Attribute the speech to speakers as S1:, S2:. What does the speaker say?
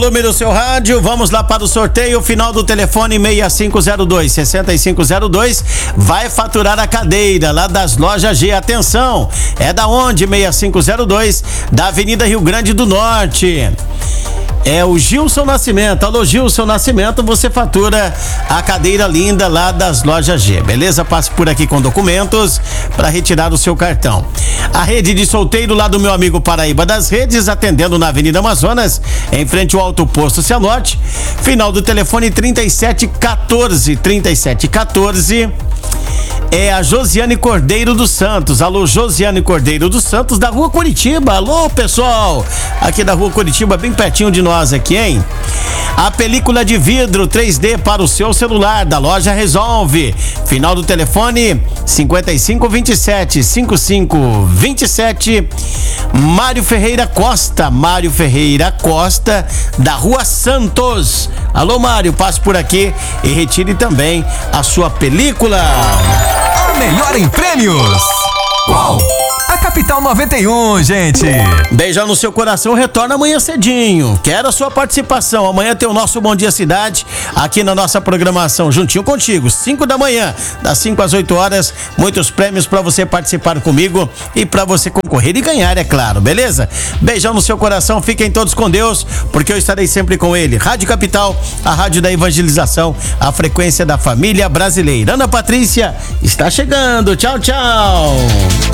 S1: Volume do seu rádio, vamos lá para o sorteio, final do telefone 6502 vai faturar a cadeira lá das lojas G. Atenção, é da onde 6502? Da Avenida Rio Grande do Norte. É o Gilson Nascimento. Alô, Gilson Nascimento, você fatura a cadeira linda lá das lojas G, beleza? Passe por aqui com documentos para retirar o seu cartão. A rede de solteiro lá do meu amigo Paraíba das Redes, atendendo na Avenida Amazonas, em frente ao Alto Posto Cianorte. Final do telefone 3714. É a Josiane Cordeiro dos Santos. Alô, Josiane Cordeiro dos Santos, da Rua Curitiba. Alô, pessoal, aqui da Rua Curitiba, bem pertinho de nós aqui, hein? A película de vidro 3D para o seu celular, da loja Resolve. Final do telefone 5527. Mário Ferreira Costa, da Rua Santos. Alô, Mário, passe por aqui e retire também a sua película.
S2: A melhor em prêmios. Qual? A Capital 91, gente.
S1: Beijão no seu coração, retorna amanhã cedinho. Quero a sua participação. Amanhã tem o nosso Bom Dia Cidade aqui na nossa programação, juntinho contigo, 5 da manhã, das 5 às 8 horas. Muitos prêmios para você participar comigo e para você concorrer e ganhar, é claro, beleza? Beijão no seu coração, fiquem todos com Deus, porque eu estarei sempre com ele. Rádio Capital, a rádio da evangelização, a frequência da família brasileira. Ana Patrícia está chegando. Tchau, tchau.